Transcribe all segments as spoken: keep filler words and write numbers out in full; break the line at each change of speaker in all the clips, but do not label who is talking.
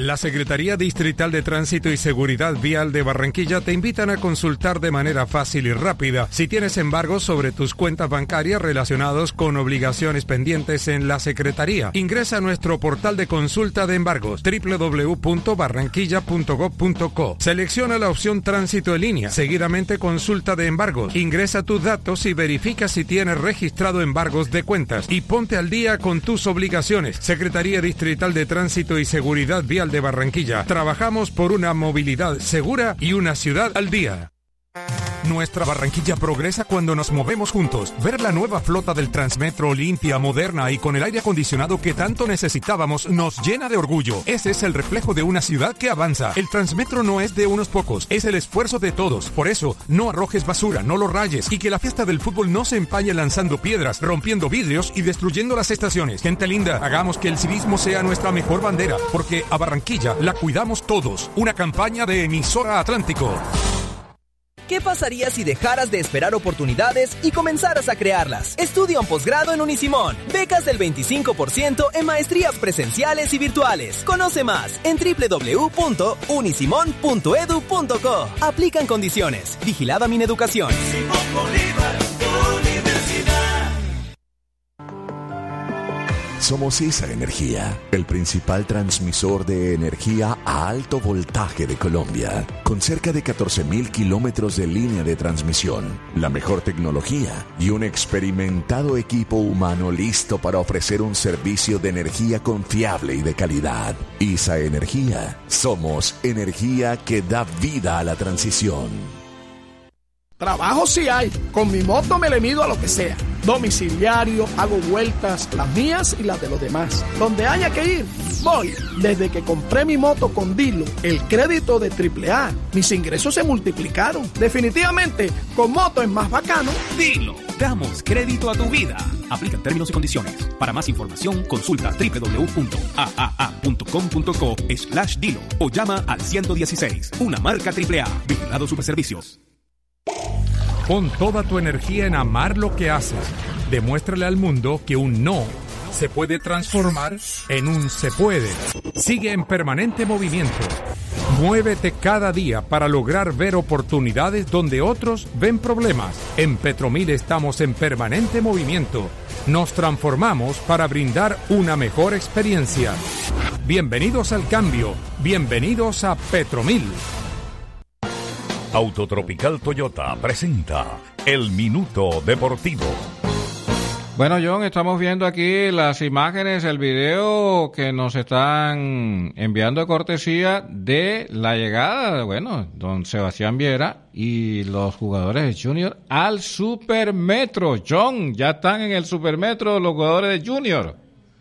La Secretaría Distrital de Tránsito y Seguridad Vial de Barranquilla te invitan a consultar de manera fácil y rápida si tienes embargos sobre tus cuentas bancarias relacionados con obligaciones pendientes en la Secretaría. Ingresa a nuestro portal de consulta de embargos doble u doble u doble u punto barranquilla punto gob punto co. Selecciona la opción Tránsito en línea. Seguidamente Consulta de embargos. Ingresa tus datos y verifica si tienes registrado embargos de cuentas y ponte al día con tus obligaciones. Secretaría Distrital de Tránsito y Seguridad Vial de Barranquilla. Trabajamos por una movilidad segura y una ciudad al día. Nuestra Barranquilla progresa cuando nos movemos juntos. Ver la nueva flota del Transmetro limpia, moderna y con el aire acondicionado que tanto necesitábamos nos llena de orgullo. Ese es el reflejo de una ciudad que avanza. El Transmetro no es de unos pocos, es el esfuerzo de todos. Por eso, no arrojes basura, no lo rayes y que la fiesta del fútbol no se empañe lanzando piedras, rompiendo vidrios y destruyendo las estaciones. Gente linda, hagamos que el civismo sea nuestra mejor bandera, porque a Barranquilla la cuidamos todos. Una campaña de Emisora Atlántico.
¿Qué pasaría si dejaras de esperar oportunidades y comenzaras a crearlas? Estudia un posgrado en Unisimón. Becas del veinticinco por ciento en maestrías presenciales y virtuales. Conoce más en doble u doble u doble u punto unisimón punto edu punto co. Aplican condiciones. Vigilada Mineducación.
Simón Bolívar, Universidad.
Somos esa energía, el principal transmisor de energía a alto voltaje de Colombia, con cerca de catorce mil kilómetros de línea de transmisión, la mejor tecnología y un experimentado equipo humano listo para ofrecer un servicio de energía confiable y de calidad. ISA Energía, somos energía que da vida a la transición.
Trabajo sí hay, con mi moto me le mido a lo que sea. Domiciliario, hago vueltas, las mías y las de los demás. Donde haya que ir, voy. Desde que compré mi moto con Dilo, el crédito de triple A, mis ingresos se multiplicaron. Definitivamente, con moto es más bacano.
Dilo, damos crédito a tu vida. Aplica términos y condiciones. Para más información, consulta doble u doble u doble u punto a a a punto com punto co slash Dilo o llama al ciento dieciséis, una marca triple A. Vigilado Superservicios.
Pon toda tu energía en amar lo que haces. Demuéstrale al mundo que un no se puede transformar en un se puede. Sigue en permanente movimiento. Muévete cada día para lograr ver oportunidades donde otros ven problemas. En Petromil estamos en permanente movimiento. Nos transformamos para brindar una mejor experiencia. Bienvenidos al cambio. Bienvenidos a Petromil.
Autotropical Toyota presenta El Minuto Deportivo.
Bueno, John, estamos viendo aquí las imágenes, el video que nos están enviando de cortesía de la llegada, bueno, don Sebastián Viera y los jugadores de Junior al Supermetro. John, ya están en el Supermetro los jugadores de Junior.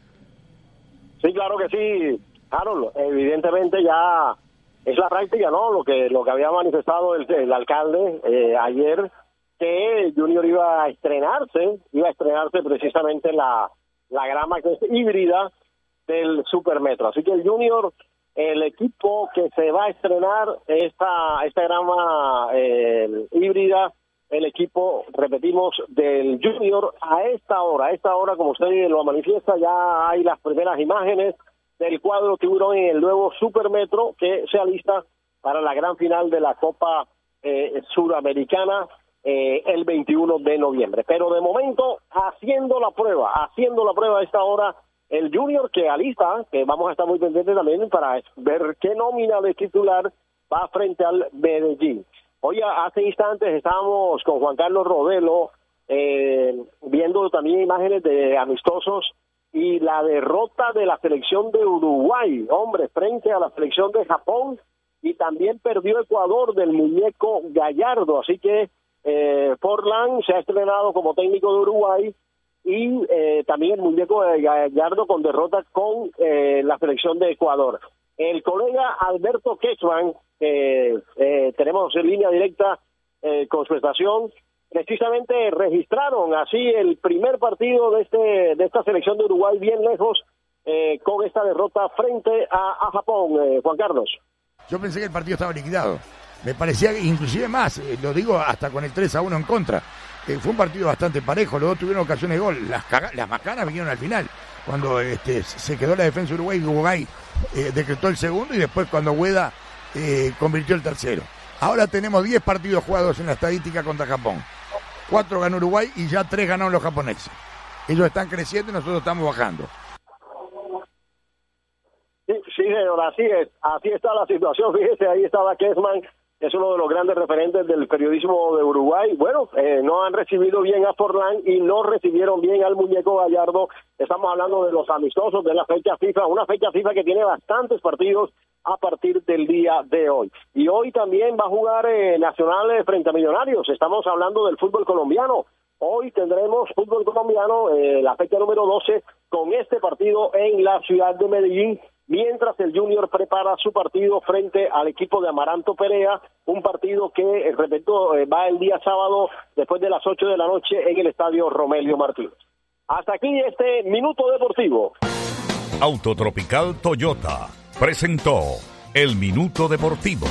Sí, claro que sí, Harold. Evidentemente ya es la práctica, ¿no? Lo que lo que había manifestado el, el alcalde eh, ayer, que Junior iba a estrenarse, iba a estrenarse precisamente la, la grama que es híbrida del Supermetro. Así que el Junior, el equipo que se va a estrenar esta, esta grama eh, híbrida, el equipo, repetimos, del Junior a esta hora, a esta hora, como usted lo manifiesta, ya hay las primeras imágenes del cuadro tiburón en el nuevo Supermetro que se alista para la gran final de la Copa eh, Suramericana eh, el veintiuno de noviembre. Pero de momento, haciendo la prueba, haciendo la prueba a esta hora, el Junior que alista, que vamos a estar muy pendientes también para ver qué nómina de titular va frente al Medellín. Hoy, hace instantes, estábamos con Juan Carlos Rodelo eh, viendo también imágenes de amistosos y la derrota de la selección de Uruguay, hombre, frente a la selección de Japón, y también perdió Ecuador del muñeco Gallardo, así que eh, Forlán se ha estrenado como técnico de Uruguay, y eh, también el muñeco de Gallardo con derrota con eh, la selección de Ecuador. El colega Alberto Quechman, eh, eh, tenemos en línea directa eh, con su estación, precisamente registraron así el primer partido de este de esta selección de Uruguay bien lejos eh, con esta derrota frente a, a Japón. Eh, Juan Carlos.
Yo pensé que el partido estaba liquidado. Me parecía inclusive más, eh, lo digo hasta con el tres a uno en contra. Eh, fue un partido bastante parejo, los dos tuvieron ocasiones de gol. Las, caga- las macanas vinieron al final. cuando este, se quedó la defensa de Uruguay, Uruguay eh, decretó el segundo y después cuando Ueda eh, convirtió el tercero. Ahora tenemos diez partidos jugados en la estadística contra Japón. cuatro ganó Uruguay y ya tres ganaron los japoneses. Ellos están creciendo y nosotros estamos bajando.
Sí, sí, señor, así es. Así está la situación. Fíjese, ahí estaba Kessman, es uno de los grandes referentes del periodismo de Uruguay. Bueno, eh, no han recibido bien a Forlán y no recibieron bien al muñeco Gallardo. Estamos hablando de los amistosos de la fecha FIFA, una fecha FIFA que tiene bastantes partidos a partir del día de hoy. Y hoy también va a jugar eh, Nacional eh, frente a Millonarios. Estamos hablando del fútbol colombiano. Hoy tendremos fútbol colombiano, eh, la fecha número doce, con este partido en la ciudad de Medellín, mientras el Junior prepara su partido frente al equipo de Amaranto Perea, un partido que, eh, repito, eh, va el día sábado después de las ocho de la noche en el estadio Romelio Martínez. Hasta aquí este Minuto Deportivo.
Autotropical Toyota presentó el Minuto Deportivo.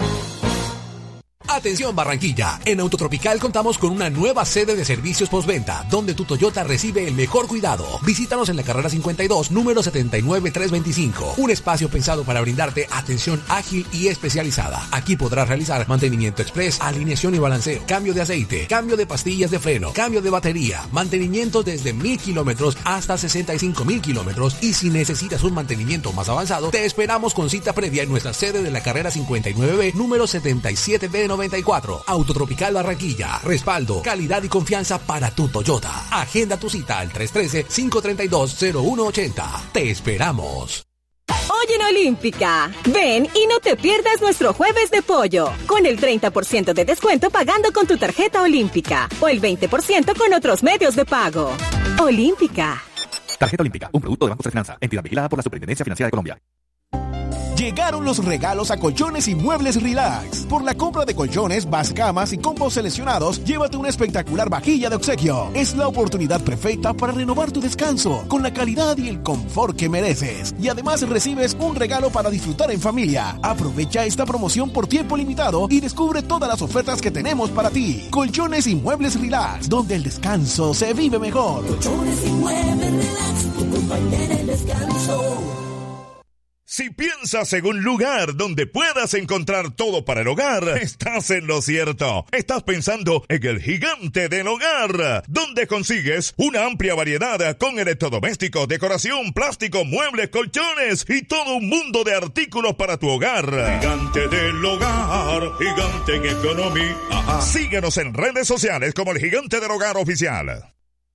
Atención Barranquilla, en Autotropical contamos con una nueva sede de servicios postventa, donde tu Toyota recibe el mejor cuidado. Visítanos en la carrera cincuenta y dos, número setenta y nueve trescientos veinticinco. Un espacio pensado para brindarte atención ágil y especializada. Aquí podrás realizar mantenimiento express, alineación y balanceo, cambio de aceite, cambio de pastillas de freno, cambio de batería, mantenimiento desde mil kilómetros hasta sesenta y cinco mil kilómetros. Y si necesitas un mantenimiento más avanzado, te esperamos con cita previa en nuestra sede de la carrera cincuenta y nueve B, número setenta y siete B noventa y cuatro. Autotropical Barranquilla. Respaldo, calidad y confianza para tu Toyota. Agenda tu cita al tres uno tres, cinco tres dos, cero uno ocho cero. Te esperamos.
Hoy en Olímpica, ven y no te pierdas nuestro jueves de pollo, con el treinta por ciento de descuento pagando con tu tarjeta Olímpica o el veinte por ciento con otros medios de pago. Olímpica.
Tarjeta Olímpica, un producto de Banco de Finanza, entidad vigilada por la Superintendencia Financiera de Colombia.
Llegaron los regalos a Colchones y Muebles Relax. Por la compra de colchones, vas camas y combos seleccionados, llévate una espectacular vajilla de obsequio. Es la oportunidad perfecta para renovar tu descanso con la calidad y el confort que mereces. Y además recibes un regalo para disfrutar en familia. Aprovecha esta promoción por tiempo limitado y descubre todas las ofertas que tenemos para ti. Colchones y Muebles Relax, donde el descanso se vive mejor.
Colchones y Muebles Relax, tu compañera en descanso.
Si piensas en un lugar donde puedas encontrar todo para el hogar, estás en lo cierto. Estás pensando en el Gigante del Hogar, donde consigues una amplia variedad con electrodomésticos, decoración, plástico, muebles, colchones y todo un mundo de artículos para tu hogar. Gigante del Hogar, gigante en economía. Ajá. Síguenos en redes sociales como el Gigante del Hogar Oficial.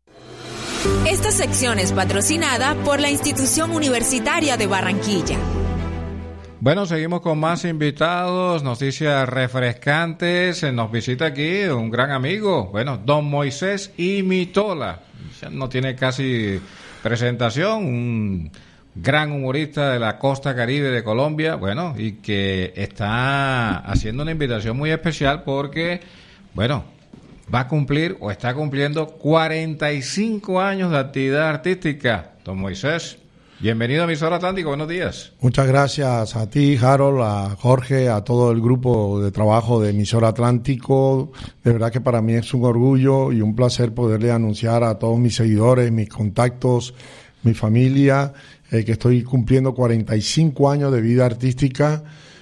Esta sección es patrocinada por la Institución Universitaria de Barranquilla.
Bueno, seguimos con más invitados, noticias refrescantes. Nos visita aquí un gran amigo, bueno, don Moisés Imitola. Ya no tiene casi presentación, un gran humorista de la costa caribe de Colombia, bueno, y que está haciendo una invitación muy especial porque, bueno, va a cumplir o está cumpliendo cuarenta y cinco años de actividad artística. Don Moisés, bienvenido a Emisora Atlántico, buenos días.
Muchas gracias a ti, Harold, a Jorge, a todo el grupo de trabajo de Emisora Atlántico. De verdad que para mí es un orgullo y un placer poderle anunciar a todos mis seguidores, mis contactos, mi familia, eh, que estoy cumpliendo cuarenta y cinco años de vida artística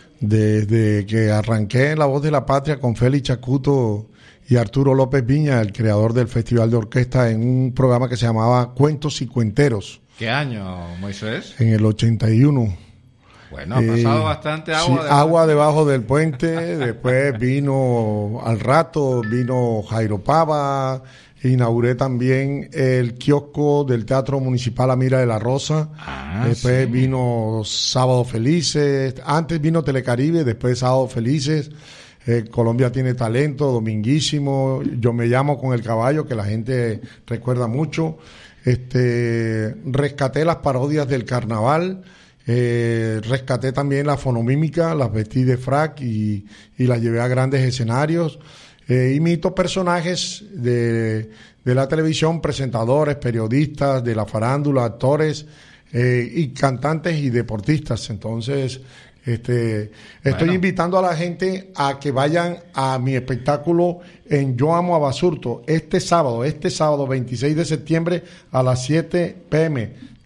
desde que arranqué en La Voz de la Patria con Félix Chacuto y Arturo López Viña, el creador del Festival de Orquesta, en un programa que se llamaba Cuentos y Cuenteros.
¿Qué año, Moisés?
En el ochenta y uno.
Bueno, ha pasado eh, bastante agua.
Sí,
debajo.
agua debajo del puente, después vino, al rato, vino Jairo Pava, inauguré también el kiosco del Teatro Municipal Amira de la Rosa, ah, después sí. vino Sábado Felices, antes vino Telecaribe, después Sábado Felices. Eh, Colombia tiene talento, Dominguísimo, Yo me llamo con el caballo, que la gente recuerda mucho. Este, rescaté las parodias del carnaval, eh, rescaté también la fonomímica, las vestí de frac y, y las llevé a grandes escenarios. Eh, imito personajes de, de la televisión, presentadores, periodistas, de la farándula, actores, eh, y cantantes y deportistas. Entonces, Este, estoy bueno. invitando a la gente a que vayan a mi espectáculo en Yo Amo a Basurto este sábado, este sábado veintiséis de septiembre a las siete p m